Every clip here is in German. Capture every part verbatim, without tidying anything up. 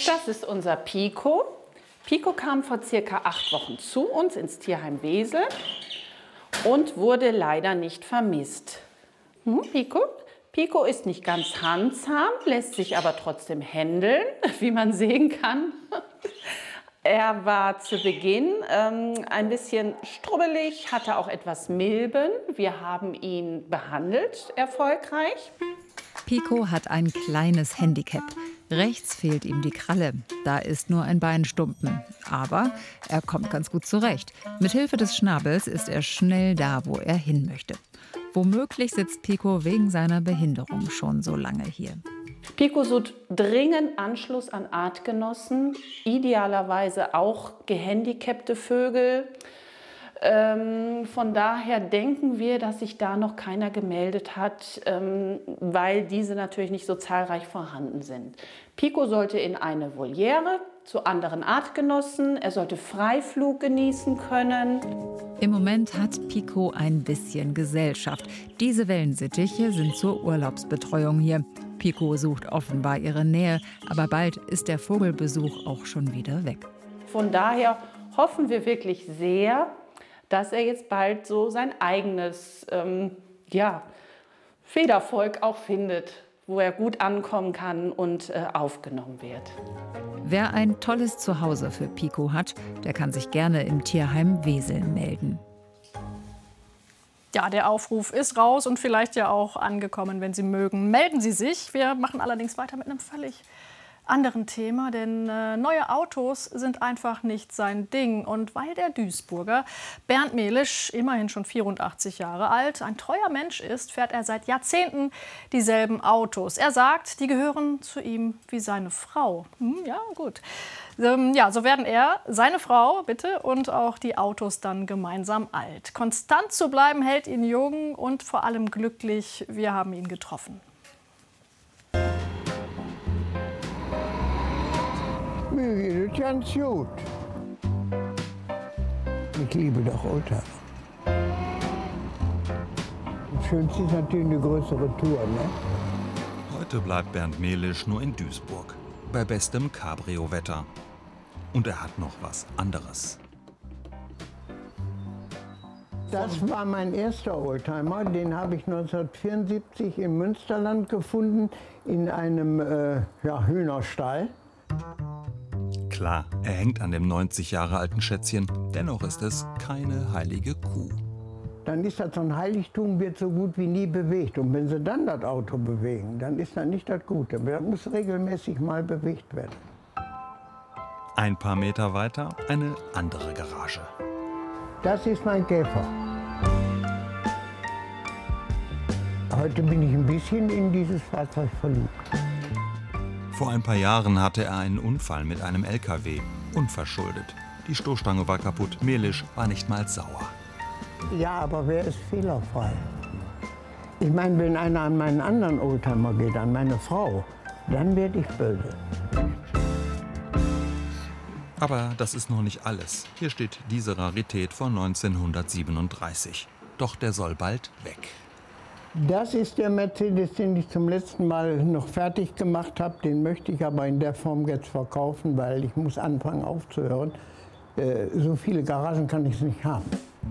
Das ist unser Pico. Pico kam vor circa acht Wochen zu uns ins Tierheim Wesel und wurde leider nicht vermisst. Hm, Pico? Pico ist nicht ganz handzahm, lässt sich aber trotzdem händeln, wie man sehen kann. Er war zu Beginn ähm, ein bisschen strubbelig, hatte auch etwas Milben. Wir haben ihn behandelt, erfolgreich. Pico hat ein kleines Handicap. Rechts fehlt ihm die Kralle. Da ist nur ein Beinstumpen. Aber er kommt ganz gut zurecht. Mit Hilfe des Schnabels ist er schnell da, wo er hin möchte. Womöglich sitzt Pico wegen seiner Behinderung schon so lange hier. Pico sucht dringend Anschluss an Artgenossen, idealerweise auch gehandicapte Vögel. Ähm, von daher denken wir, dass sich da noch keiner gemeldet hat, ähm, weil diese natürlich nicht so zahlreich vorhanden sind. Pico sollte in eine Voliere zu anderen Artgenossen, er sollte Freiflug genießen können. Im Moment hat Pico ein bisschen Gesellschaft. Diese Wellensittiche sind zur Urlaubsbetreuung hier. Pico sucht offenbar ihre Nähe, aber bald ist der Vogelbesuch auch schon wieder weg. Von daher hoffen wir wirklich sehr, dass er jetzt bald so sein eigenes ähm, ja, Federvolk auch findet, wo er gut ankommen kann und äh, aufgenommen wird. Wer ein tolles Zuhause für Pico hat, der kann sich gerne im Tierheim Wesel melden. Ja, der Aufruf ist raus und vielleicht ja auch angekommen, wenn Sie mögen. Melden Sie sich. Wir machen allerdings weiter mit einem völlig anderen Thema, denn äh, neue Autos sind einfach nicht sein Ding. Und weil der Duisburger Bernd Melisch, immerhin schon vierundachtzig Jahre alt, ein treuer Mensch ist, fährt er seit Jahrzehnten dieselben Autos. Er sagt, die gehören zu ihm wie seine Frau. Hm, ja, gut. Ähm, ja, so werden er, seine Frau, bitte, und auch die Autos dann gemeinsam alt. Konstant zu bleiben hält ihn jung und vor allem glücklich. Wir haben ihn getroffen. Mir geht es ganz gut. Ich liebe doch Oldtimer. Das Schönste ist natürlich eine größere Tour, ne? Heute bleibt Bernd Melisch nur in Duisburg, bei bestem Cabrio-Wetter. Und er hat noch was anderes. Das war mein erster Oldtimer. Den habe ich neunzehnhundertvierundsiebzig im Münsterland gefunden, in einem äh, ja, Hühnerstall. Klar, er hängt an dem neunzig Jahre alten Schätzchen, dennoch ist es keine heilige Kuh. Dann ist das so ein Heiligtum, wird so gut wie nie bewegt. Und wenn sie dann das Auto bewegen, dann ist das nicht das Gute. Das muss regelmäßig mal bewegt werden. Ein paar Meter weiter eine andere Garage. Das ist mein Käfer. Heute bin ich ein bisschen in dieses Fahrzeug verliebt. Vor ein paar Jahren hatte er einen Unfall mit einem L K W, unverschuldet. Die Stoßstange war kaputt, Melisch war nicht mal sauer. Ja, aber wer ist fehlerfrei? Ich meine, wenn einer an meinen anderen Oldtimer geht, an meine Frau, dann werde ich böse. Aber das ist noch nicht alles. Hier steht diese Rarität von neunzehnhundertsiebenunddreißig. Doch der soll bald weg. Das ist der Mercedes, den ich zum letzten Mal noch fertig gemacht habe. Den möchte ich aber in der Form jetzt verkaufen, weil ich muss anfangen aufzuhören. Äh, so viele Garagen kann ich nicht haben.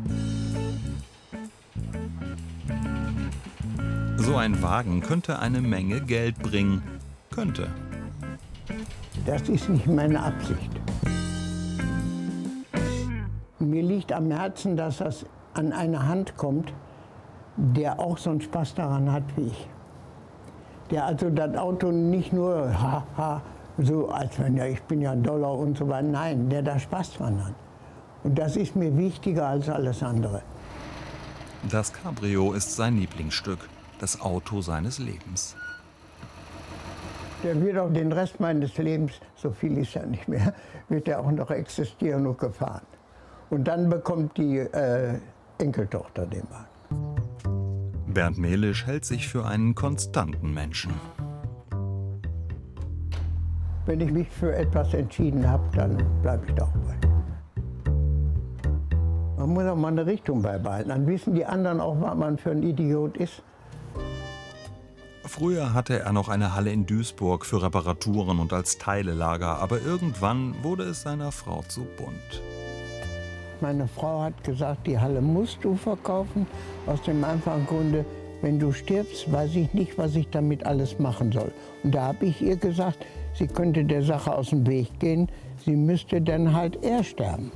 So ein Wagen könnte eine Menge Geld bringen. Könnte. Das ist nicht meine Absicht. Mir liegt am Herzen, dass das an eine Hand kommt, der auch so einen Spaß daran hat wie ich. Der also das Auto nicht nur haha, so als wenn ja, ich bin ja ein Dollar und so weiter. Nein, der da Spaß dran hat. Und das ist mir wichtiger als alles andere. Das Cabrio ist sein Lieblingsstück, das Auto seines Lebens. Der wird auch den Rest meines Lebens, so viel ist ja nicht mehr, wird er auch noch existieren und gefahren. Und dann bekommt die äh, Enkeltochter den Wagen. Bernd Melisch hält sich für einen konstanten Menschen. Wenn ich mich für etwas entschieden habe, dann bleibe ich da auch bei. Man muss auch mal eine Richtung beibehalten. Dann wissen die anderen auch, was man für ein Idiot ist. Früher hatte er noch eine Halle in Duisburg für Reparaturen und als Teilelager, aber irgendwann wurde es seiner Frau zu bunt. Meine Frau hat gesagt, die Halle musst du verkaufen, aus dem einfachen Grunde, wenn du stirbst, weiß ich nicht, was ich damit alles machen soll. Und da habe ich ihr gesagt, sie könnte der Sache aus dem Weg gehen, sie müsste dann halt eher sterben.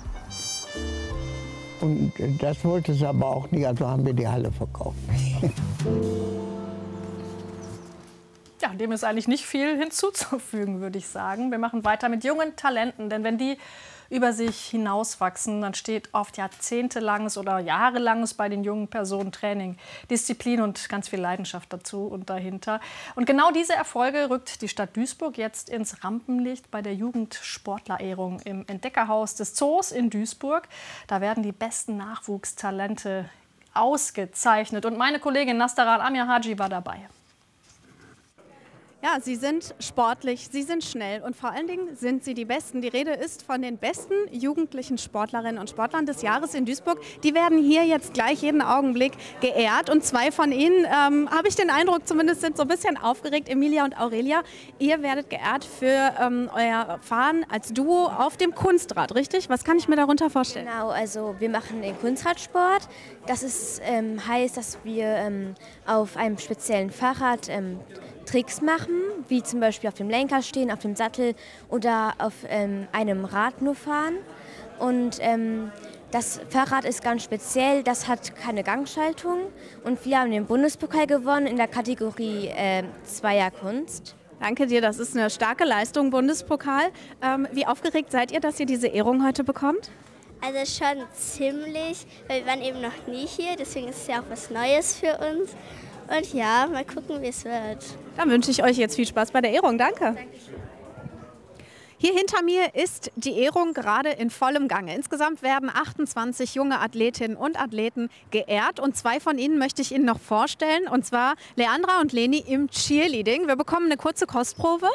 Und das wollte sie aber auch nicht, also haben wir die Halle verkauft. Ja, dem ist eigentlich nicht viel hinzuzufügen, würde ich sagen. Wir machen weiter mit jungen Talenten, denn wenn die über sich hinauswachsen, dann steht oft jahrzehntelanges oder jahrelanges bei den jungen Personen Training, Disziplin und ganz viel Leidenschaft dazu und dahinter. Und genau diese Erfolge rückt die Stadt Duisburg jetzt ins Rampenlicht bei der Jugendsportlerehrung im Entdeckerhaus des Zoos in Duisburg. Da werden die besten Nachwuchstalente ausgezeichnet. Und meine Kollegin Nastaran Amir-Haji war dabei. Ja, sie sind sportlich, sie sind schnell und vor allen Dingen sind sie die Besten. Die Rede ist von den besten jugendlichen Sportlerinnen und Sportlern des Jahres in Duisburg. Die werden hier jetzt gleich jeden Augenblick geehrt und zwei von ihnen, ähm, habe ich den Eindruck, zumindest sind so ein bisschen aufgeregt. Emilia und Aurelia, ihr werdet geehrt für ähm, euer Fahren als Duo auf dem Kunstrad, richtig? Was kann ich mir darunter vorstellen? Genau, also wir machen den Kunstradsport. Das ist, ähm, heißt, dass wir ähm, auf einem speziellen Fahrrad ähm, Tricks machen, wie zum Beispiel auf dem Lenker stehen, auf dem Sattel oder auf ähm, einem Rad nur fahren. Und ähm, das Fahrrad ist ganz speziell, das hat keine Gangschaltung. Und wir haben den Bundespokal gewonnen in der Kategorie äh, Zweierkunst. Danke dir, das ist eine starke Leistung, Bundespokal. Ähm, wie aufgeregt seid ihr, dass ihr diese Ehrung heute bekommt? Also schon ziemlich, weil wir waren eben noch nie hier, deswegen ist es ja auch was Neues für uns. Und ja, mal gucken, wie es wird. Dann wünsche ich euch jetzt viel Spaß bei der Ehrung. Danke. Dankeschön. Hier hinter mir ist die Ehrung gerade in vollem Gange. Insgesamt werden achtundzwanzig junge Athletinnen und Athleten geehrt. Und zwei von ihnen möchte ich Ihnen noch vorstellen. Und zwar Leandra und Leni im Cheerleading. Wir bekommen eine kurze Kostprobe.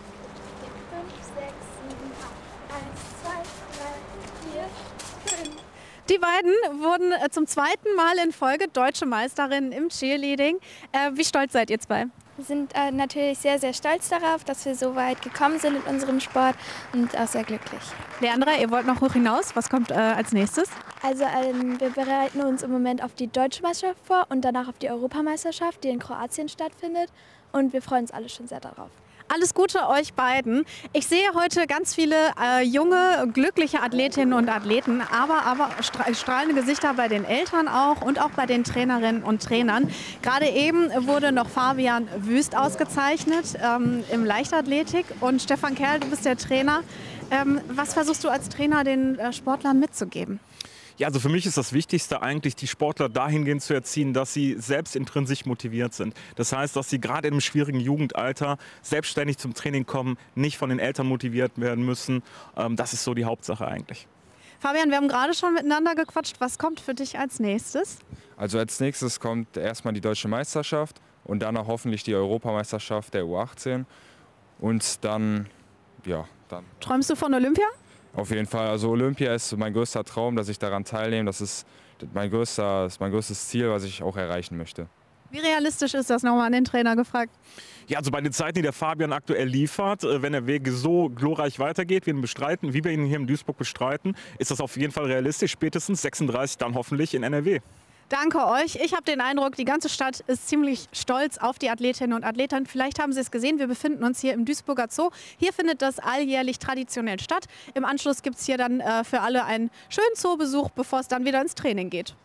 Die beiden wurden zum zweiten Mal in Folge Deutsche Meisterinnen im Cheerleading. Äh, wie stolz seid ihr zwei? Wir sind äh, natürlich sehr, sehr stolz darauf, dass wir so weit gekommen sind in unserem Sport und auch sehr glücklich. Leandra, ihr wollt noch hoch hinaus. Was kommt äh, als nächstes? Also ähm, wir bereiten uns im Moment auf die Deutsche Meisterschaft vor und danach auf die Europameisterschaft, die in Kroatien stattfindet. Und wir freuen uns alle schon sehr darauf. Alles Gute euch beiden. Ich sehe heute ganz viele äh, junge, glückliche Athletinnen und Athleten, aber, aber strahlende Gesichter bei den Eltern auch und auch bei den Trainerinnen und Trainern. Gerade eben wurde noch Fabian Wüst ausgezeichnet ähm, im Leichtathletik und Stefan Kerl, du bist der Trainer. Ähm, was versuchst du als Trainer den äh, Sportlern mitzugeben? Ja, also für mich ist das Wichtigste eigentlich, die Sportler dahingehend zu erziehen, dass sie selbst intrinsisch motiviert sind. Das heißt, dass sie gerade im schwierigen Jugendalter selbstständig zum Training kommen, nicht von den Eltern motiviert werden müssen. Das ist so die Hauptsache eigentlich. Fabian, wir haben gerade schon miteinander gequatscht. Was kommt für dich als nächstes? Also als nächstes kommt erstmal die Deutsche Meisterschaft und danach hoffentlich die Europameisterschaft der U achtzehn. Und dann, ja, dann. Träumst du von Olympia? Auf jeden Fall. Also Olympia ist mein größter Traum, dass ich daran teilnehme. Das ist mein, größter, das ist mein größtes Ziel, was ich auch erreichen möchte. Wie realistisch ist das, nochmal an den Trainer gefragt? Ja, also bei den Zeiten, die der Fabian aktuell liefert, wenn der Weg so glorreich weitergeht, wie wir ihn bestreiten, wie wir ihn hier in Duisburg bestreiten, ist das auf jeden Fall realistisch. Spätestens sechsunddreißig dann hoffentlich in N R W. Danke euch. Ich habe den Eindruck, die ganze Stadt ist ziemlich stolz auf die Athletinnen und Athleten. Vielleicht haben Sie es gesehen, wir befinden uns hier im Duisburger Zoo. Hier findet das alljährlich traditionell statt. Im Anschluss gibt es hier dann äh, für alle einen schönen Zoobesuch, bevor es dann wieder ins Training geht.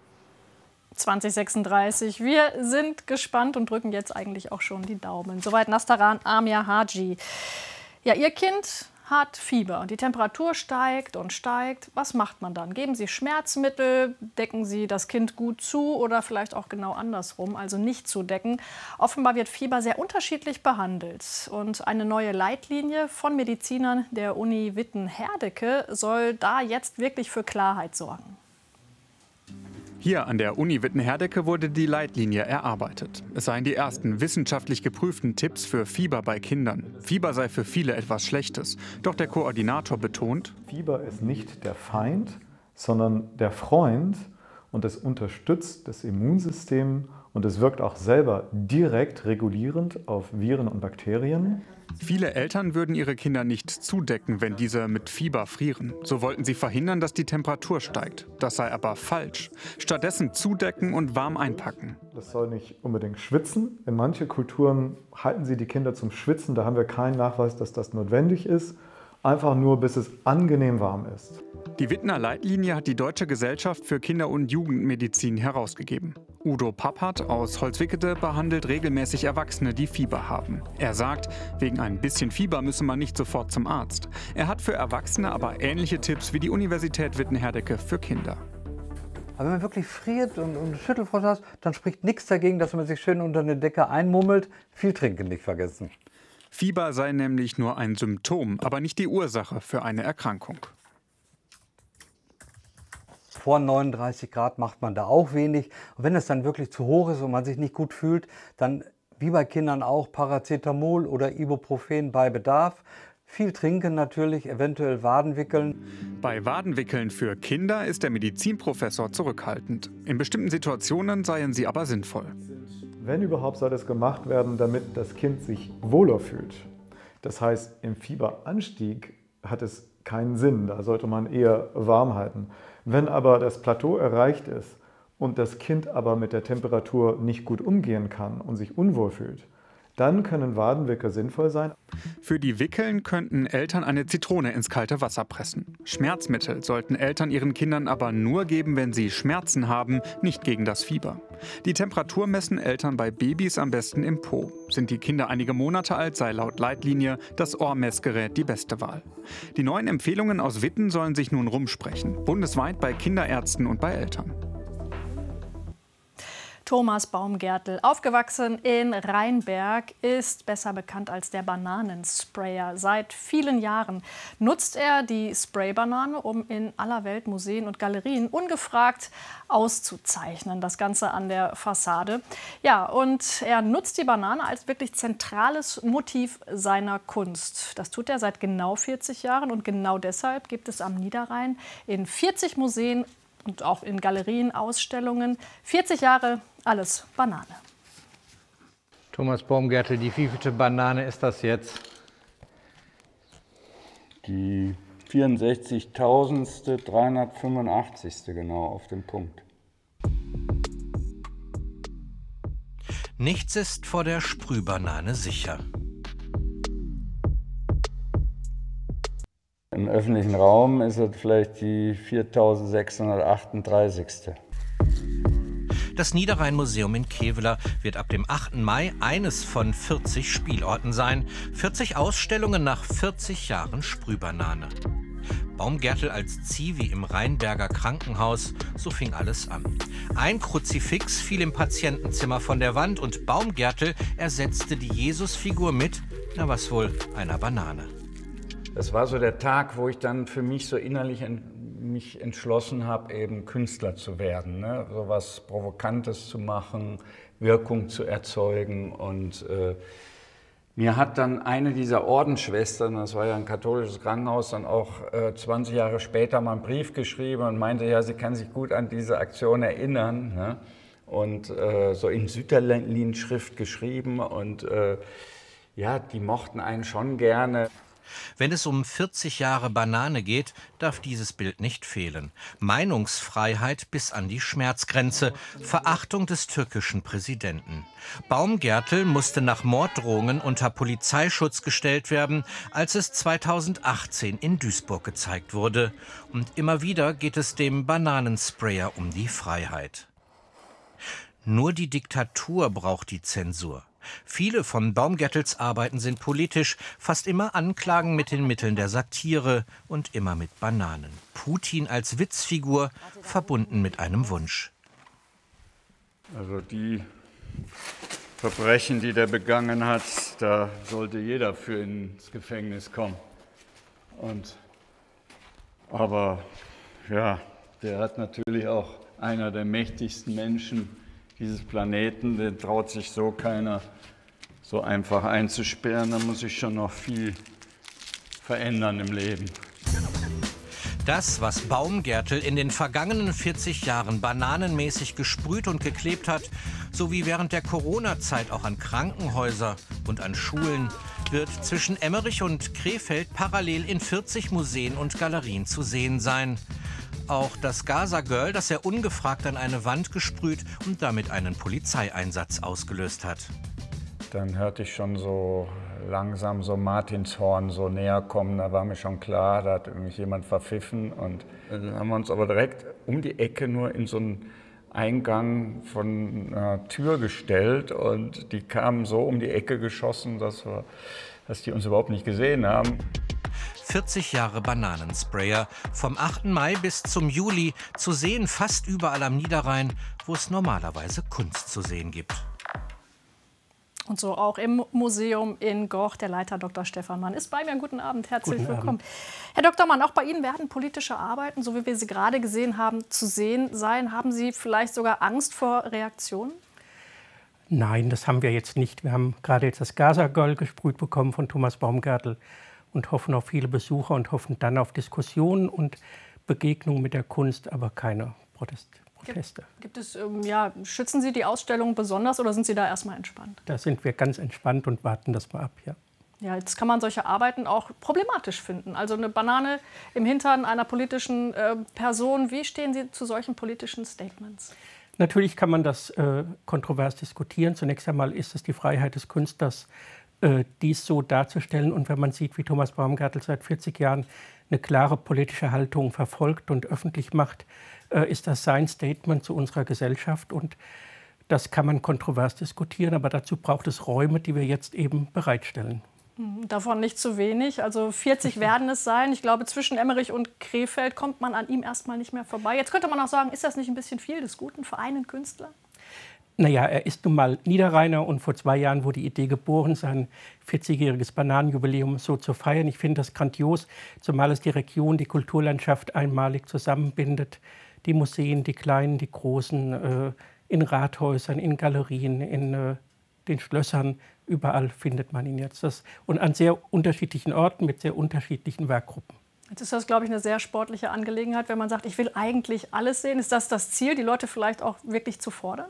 zwanzig sechsunddreißig. Wir sind gespannt und drücken jetzt eigentlich auch schon die Daumen. Soweit Nastaran Amir-Haji. Ja, Ihr Kind hat Fieber. Die Temperatur steigt und steigt. Was macht man dann? Geben Sie Schmerzmittel? Decken Sie das Kind gut zu oder vielleicht auch genau andersrum, also nicht zudecken? Offenbar wird Fieber sehr unterschiedlich behandelt. Und eine neue Leitlinie von Medizinern der Uni Witten-Herdecke soll da jetzt wirklich für Klarheit sorgen. Hier an der Uni Witten-Herdecke wurde die Leitlinie erarbeitet. Es seien die ersten wissenschaftlich geprüften Tipps für Fieber bei Kindern. Fieber sei für viele etwas Schlechtes. Doch der Koordinator betont: Fieber ist nicht der Feind, sondern der Freund und es unterstützt das Immunsystem Und es wirkt auch selber direkt regulierend auf Viren und Bakterien. Viele Eltern würden ihre Kinder nicht zudecken, wenn diese mit Fieber frieren. So wollten sie verhindern, dass die Temperatur steigt. Das sei aber falsch. Stattdessen zudecken und warm einpacken. Das soll nicht unbedingt schwitzen. In manchen Kulturen halten sie die Kinder zum Schwitzen. Da haben wir keinen Nachweis, dass das notwendig ist. Einfach nur, bis es angenehm warm ist. Die Wittner Leitlinie hat die Deutsche Gesellschaft für Kinder- und Jugendmedizin herausgegeben. Udo Pappert aus Holzwickede behandelt regelmäßig Erwachsene, die Fieber haben. Er sagt, wegen ein bisschen Fieber müsse man nicht sofort zum Arzt. Er hat für Erwachsene aber ähnliche Tipps wie die Universität Witten-Herdecke für Kinder. Aber wenn man wirklich friert und, und Schüttelfrost hat, dann spricht nichts dagegen, dass man sich schön unter eine Decke einmummelt. Viel trinken nicht vergessen. Fieber sei nämlich nur ein Symptom, aber nicht die Ursache für eine Erkrankung. Vor neununddreißig Grad macht man da auch wenig. Und wenn es dann wirklich zu hoch ist und man sich nicht gut fühlt, dann wie bei Kindern auch Paracetamol oder Ibuprofen bei Bedarf. Viel trinken natürlich, eventuell Waden wickeln. Bei Wadenwickeln für Kinder ist der Medizinprofessor zurückhaltend. In bestimmten Situationen seien sie aber sinnvoll. Wenn überhaupt, soll das gemacht werden, damit das Kind sich wohler fühlt. Das heißt, im Fieberanstieg hat es keinen Sinn, da sollte man eher warm halten. Wenn aber das Plateau erreicht ist und das Kind aber mit der Temperatur nicht gut umgehen kann und sich unwohl fühlt, dann können Wadenwickel sinnvoll sein. Für die Wickeln könnten Eltern eine Zitrone ins kalte Wasser pressen. Schmerzmittel sollten Eltern ihren Kindern aber nur geben, wenn sie Schmerzen haben, nicht gegen das Fieber. Die Temperatur messen Eltern bei Babys am besten im Po. Sind die Kinder einige Monate alt, sei laut Leitlinie das Ohrmessgerät die beste Wahl. Die neuen Empfehlungen aus Witten sollen sich nun rumsprechen. Bundesweit bei Kinderärzten und bei Eltern. Thomas Baumgärtel, aufgewachsen in Rheinberg, ist besser bekannt als der Bananensprayer. Seit vielen Jahren nutzt er die Spraybanane, um in aller Welt Museen und Galerien ungefragt auszuzeichnen. Das Ganze an der Fassade. Ja, und er nutzt die Banane als wirklich zentrales Motiv seiner Kunst. Das tut er seit genau vierzig Jahren und genau deshalb gibt es am Niederrhein in vierzig Museen und auch in Galerien Ausstellungen vierzig Jahre alles Banane. Thomas Baumgärtel, die wievielte Banane ist das jetzt? Die vierundsechzigtausenddreihundertfünfundachtzigste genau auf den Punkt. Nichts ist vor der Sprühbanane sicher. Im öffentlichen Raum ist es vielleicht die viertausendsechshundertachtunddreißigste Das Niederrhein-Museum in Kevela wird ab dem achten Mai eines von vierzig Spielorten sein. vierzig Ausstellungen nach vierzig Jahren Sprühbanane. Baumgärtel als Zivi im Rheinberger Krankenhaus, so fing alles an. Ein Kruzifix fiel im Patientenzimmer von der Wand und Baumgärtel ersetzte die Jesusfigur mit, na was wohl, einer Banane. Das war so der Tag, wo ich dann für mich so innerlich ent mich entschlossen habe, eben Künstler zu werden, ne? So was Provokantes zu machen, Wirkung zu erzeugen. Und äh, mir hat dann eine dieser Ordensschwestern, das war ja ein katholisches Krankenhaus, dann auch äh, zwanzig Jahre später mal einen Brief geschrieben und meinte, ja, sie kann sich gut an diese Aktion erinnern, ne? Und äh, so in Sütterlin-Schrift geschrieben und äh, ja, die mochten einen schon gerne. Wenn es um vierzig Jahre Banane geht, darf dieses Bild nicht fehlen. Meinungsfreiheit bis an die Schmerzgrenze, Verachtung des türkischen Präsidenten. Baumgärtel musste nach Morddrohungen unter Polizeischutz gestellt werden, als es zweitausendachtzehn in Duisburg gezeigt wurde. Und immer wieder geht es dem Bananensprayer um die Freiheit. Nur die Diktatur braucht die Zensur. Viele von Baumgärtels Arbeiten sind politisch, fast immer Anklagen mit den Mitteln der Satire und immer mit Bananen. Putin als Witzfigur, verbunden mit einem Wunsch. Also die Verbrechen, die der begangen hat, da sollte jeder für ins Gefängnis kommen. Und, aber ja, der hat natürlich auch einer der mächtigsten Menschen dieses Planeten, den traut sich so keiner so einfach einzusperren. Da muss sich schon noch viel verändern im Leben. Das, was Baumgärtel in den vergangenen vierzig Jahren bananenmäßig gesprüht und geklebt hat, sowie während der Corona-Zeit auch an Krankenhäuser und an Schulen, wird zwischen Emmerich und Krefeld parallel in vierzig Museen und Galerien zu sehen sein. Auch das Gaza Girl, das er ungefragt an eine Wand gesprüht und damit einen Polizeieinsatz ausgelöst hat. Dann hörte ich schon so langsam so Martinshorn so näher kommen. Da war mir schon klar, da hat mich jemand verpfiffen. Und dann haben wir uns aber direkt um die Ecke nur in so einen Eingang von einer Tür gestellt. Und die kamen so um die Ecke geschossen, dass, wir, dass die uns überhaupt nicht gesehen haben. vierzig Jahre Bananensprayer, vom achten Mai bis zum Juli, zu sehen fast überall am Niederrhein, wo es normalerweise Kunst zu sehen gibt. Und so auch im Museum in Goch. Der Leiter Doktor Stefan Mann ist bei mir. Guten Abend, herzlich Guten willkommen. Abend. Herr Doktor Mann, auch bei Ihnen werden politische Arbeiten, so wie wir sie gerade gesehen haben, zu sehen sein. Haben Sie vielleicht sogar Angst vor Reaktionen? Nein, das haben wir jetzt nicht. Wir haben gerade jetzt das Gaza Girl gesprüht bekommen von Thomas Baumgärtel und hoffen auf viele Besucher und hoffen dann auf Diskussionen und Begegnungen mit der Kunst, aber keine Proteste. Proteste. Gibt, gibt es, ähm, ja, schützen Sie die Ausstellung besonders oder sind Sie da erstmal entspannt? Da sind wir ganz entspannt und warten das mal ab, ja. Ja, jetzt kann man solche Arbeiten auch problematisch finden. Also eine Banane im Hintern einer politischen äh, Person. Wie stehen Sie zu solchen politischen Statements? Natürlich kann man das äh, kontrovers diskutieren. Zunächst einmal ist es die Freiheit des Künstlers, äh, dies so darzustellen. Und wenn man sieht, wie Thomas Baumgärtel seit vierzig Jahren eine klare politische Haltung verfolgt und öffentlich macht, äh, ist das sein Statement zu unserer Gesellschaft. Und das kann man kontrovers diskutieren, aber dazu braucht es Räume, die wir jetzt eben bereitstellen. Davon nicht zu wenig. Also vierzig werden es sein. Ich glaube, zwischen Emmerich und Krefeld kommt man an ihm erstmal nicht mehr vorbei. Jetzt könnte man auch sagen, ist das nicht ein bisschen viel des Guten für einen Künstler? Naja, er ist nun mal Niederrheiner und vor zwei Jahren wurde die Idee geboren, sein vierzigjähriges Bananenjubiläum so zu feiern. Ich finde das grandios, zumal es die Region, die Kulturlandschaft einmalig zusammenbindet. Die Museen, die kleinen, die großen, äh, in Rathäusern, in Galerien, in äh, den Schlössern, überall findet man ihn jetzt. Das, und an sehr unterschiedlichen Orten mit sehr unterschiedlichen Werkgruppen. Jetzt ist das, glaube ich, eine sehr sportliche Angelegenheit, wenn man sagt, ich will eigentlich alles sehen. Ist das das Ziel, die Leute vielleicht auch wirklich zu fordern?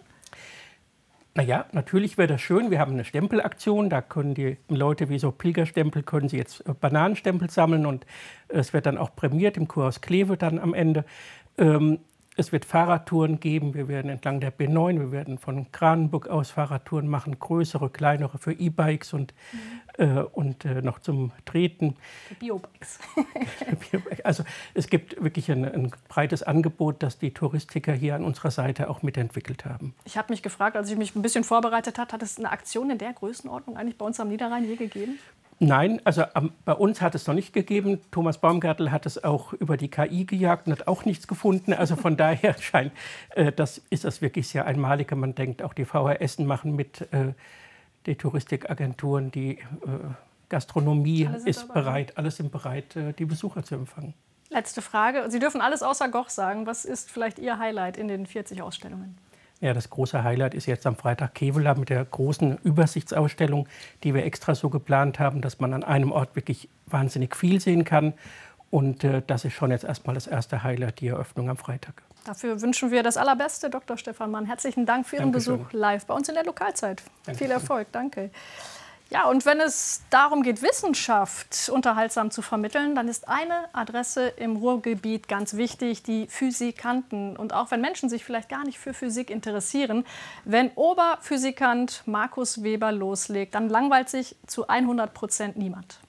Naja, natürlich wäre das schön. Wir haben eine Stempelaktion, da können die Leute wie so Pilgerstempel, können sie jetzt Bananenstempel sammeln und es wird dann auch prämiert im Kurhaus Kleve dann am Ende. Ähm, es wird Fahrradtouren geben, wir werden entlang der B neun, wir werden von Kranenburg aus Fahrradtouren machen, größere, kleinere für E-Bikes und, mhm. äh, und äh, noch zum Treten. Für Biobikes. Also es gibt wirklich ein, ein breites Angebot, das die Touristiker hier an unserer Seite auch mitentwickelt haben. Ich habe mich gefragt, als ich mich ein bisschen vorbereitet habe, hat es eine Aktion in der Größenordnung eigentlich bei uns am Niederrhein je gegeben? Nein, also ähm, bei uns hat es noch nicht gegeben. Thomas Baumgärtel hat es auch über die K I gejagt und hat auch nichts gefunden. Also von daher scheint, äh, das ist das wirklich sehr einmalig. Man denkt, auch die V H Essen machen mit, äh, die Touristikagenturen, die äh, Gastronomie ist dabei. bereit, alles sind bereit, äh, die Besucher zu empfangen. Letzte Frage. Sie dürfen alles außer Goch sagen. Was ist vielleicht Ihr Highlight in den vierzig Ausstellungen? Ja, das große Highlight ist jetzt am Freitag Kevela mit der großen Übersichtsausstellung, die wir extra so geplant haben, dass man an einem Ort wirklich wahnsinnig viel sehen kann. Und äh, das ist schon jetzt erstmal das erste Highlight, die Eröffnung am Freitag. Dafür wünschen wir das Allerbeste, Doktor Stefan Mann. Herzlichen Dank für Ihren Dankeschön. Besuch live bei uns in der Lokalzeit. Dankeschön. Viel Erfolg, danke. Ja, und wenn es darum geht, Wissenschaft unterhaltsam zu vermitteln, dann ist eine Adresse im Ruhrgebiet ganz wichtig, die Physikanten. Und auch wenn Menschen sich vielleicht gar nicht für Physik interessieren, wenn Oberphysikant Markus Weber loslegt, dann langweilt sich zu hundert Prozent niemand.